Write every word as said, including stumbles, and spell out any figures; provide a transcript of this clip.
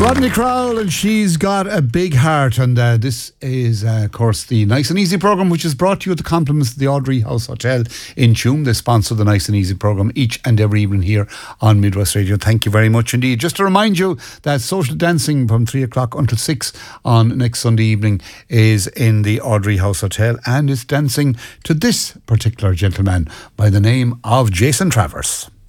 Rodney Crowell, and She's Got a Big Heart. And uh, this is, uh, of course, the Nice and Easy programme, which is brought to you with the compliments of the Audrey House Hotel in Tuam. They sponsor the Nice and Easy programme each and every evening here on Midwest Radio. Thank you very much indeed. Just to remind you that social dancing from three o'clock until six on next Sunday evening is in the Audrey House Hotel, and it's dancing to this particular gentleman by the name of Jason Travers.